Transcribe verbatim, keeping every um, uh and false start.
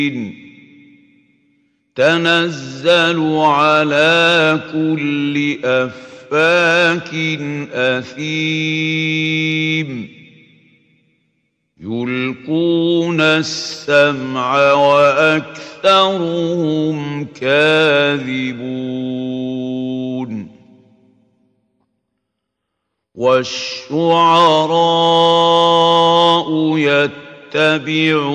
تنزل على كل أفاك أثيم يلقون السمع وأكثرهم كاذبون والشعراء يتبعون